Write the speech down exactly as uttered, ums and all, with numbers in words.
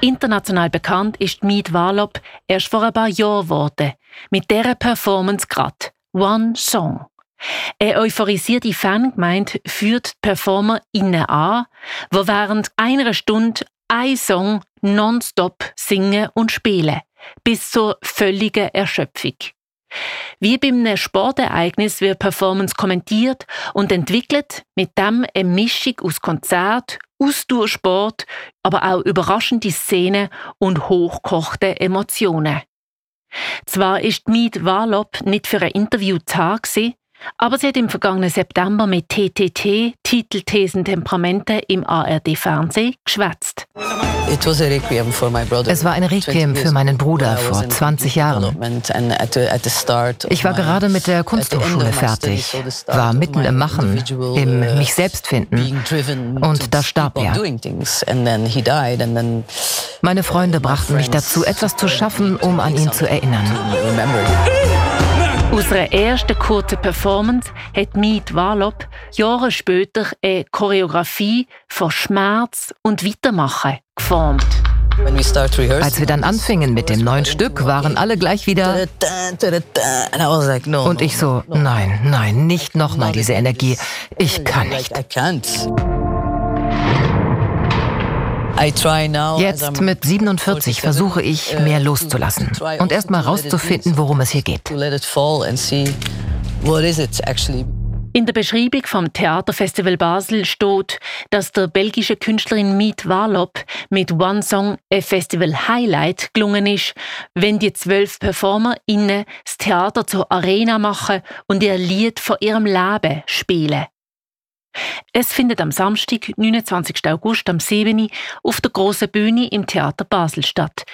International bekannt ist Mead Warlop erst vor ein paar Jahren geworden. Mit dieser Performance gerade. One Song. Eine euphorisierte Fangemeinde führt die PerformerInnen an, die während einer Stunde einen Song nonstop singen und spielen. Bis zur völligen Erschöpfung. Wie bei einem Sportereignis wird Performance kommentiert und entwickelt, mit dem eine Mischung aus Konzert, Ausdauersport, aber auch überraschende Szenen und hochgekochten Emotionen. Zwar ist Mead Warlop nicht für ein Interview da, aber sie hat im vergangenen September mit T T T, Titel Thesen Temperamente im A R D-Fernsehen, geschwätzt. Es war ein Requiem für meinen Bruder vor zwanzig Jahren. Ich war gerade mit der Kunsthochschule fertig, war mitten im Machen, im mich selbst finden. Und da starb er. Meine Freunde brachten mich dazu, etwas zu schaffen, um an ihn zu erinnern. Aus ihrer ersten kurzen Performance hat Mead Warlop Jahre später eine Choreografie von Schmerz und Weitermachen geformt. Als wir dann anfingen mit dem neuen Stück, waren alle gleich wieder... Und ich so, nein, nein, nicht nochmal diese Energie. Ich kann nicht. Jetzt mit siebenundvierzig versuche ich, mehr loszulassen und erst mal rauszufinden, worum es hier geht. In der Beschreibung vom Theaterfestival Basel steht, dass der belgische Künstlerin Mead Warlop mit One Song ein Festival-Highlight gelungen ist, wenn die zwölf PerformerInnen das Theater zur Arena machen und ihr Lied von ihrem Leben spielen. Es findet am Samstag, neunundzwanzigsten August, am sieben Uhr auf der grossen Bühne im Theater Basel statt.